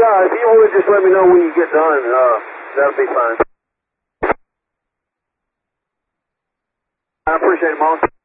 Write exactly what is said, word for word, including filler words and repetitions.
Uh, if you would just let me know when you get done, uh, that'll be fine. I appreciate it, Mom.